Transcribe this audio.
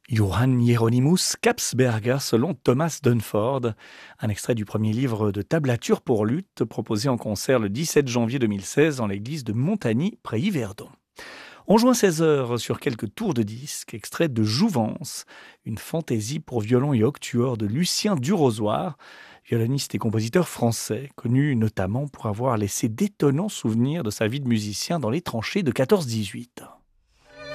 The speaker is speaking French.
Johann Hieronymus Kapsberger selon Thomas Dunford, un extrait du premier livre de tablature pour luth proposé en concert le 17 janvier 2016 dans l'église de Montagny, près Yverdon. On joint 16 heures sur quelques tours de disques, extraits de Jouvence, une fantaisie pour violon et octuor de Lucien Durozoir, violoniste et compositeur français, connu notamment pour avoir laissé d'étonnants souvenirs de sa vie de musicien dans les tranchées de 14-18.